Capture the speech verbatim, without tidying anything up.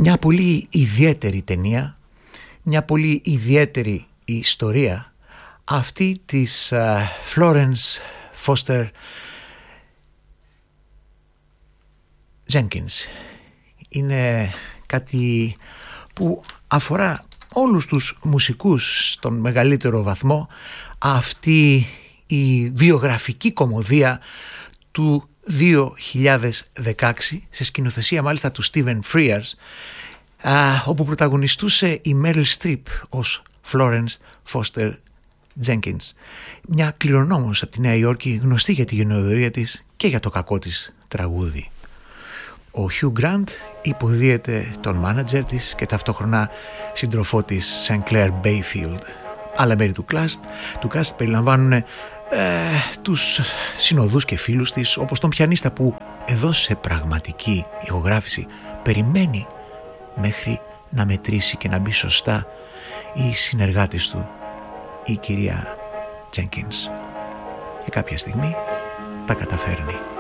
Μια πολύ ιδιαίτερη ταινία, μια πολύ ιδιαίτερη ιστορία, αυτή της uh, Florence Foster Jenkins. Είναι κάτι που αφορά όλους τους μουσικούς στον μεγαλύτερο βαθμό. Αυτή η βιογραφική κωμωδία του δύο χιλιάδες δεκαέξι, σε σκηνοθεσία μάλιστα του Stephen Frears, όπου πρωταγωνιστούσε η Meryl Streep ως Florence Foster Jenkins, μια κληρονόμος από τη Νέα Υόρκη, γνωστή για τη γενναιοδωρία της και για το κακό της τραγούδι. Ο Hugh Grant υποδίεται τον μάνατζερ της και ταυτόχρονα σύντροφό της Sinclair Bayfield. Άλλα μέρη του cast, του cast περιλαμβάνουν ε, τους συνοδούς και φίλους της, όπως τον πιανίστα που εδώ σε πραγματική ηχογράφηση περιμένει μέχρι να μετρήσει και να μπει σωστά η συνεργάτης του, η κυρία Jenkins. Και κάποια στιγμή τα καταφέρνει.